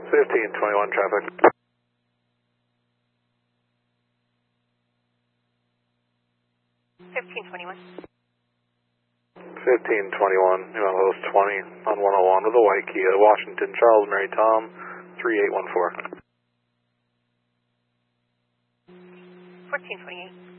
1521 traffic. 1521. 1521, New Meadows 20 on 101 with a white Kia, Washington, Charles, Mary Tom, 3814. 1428.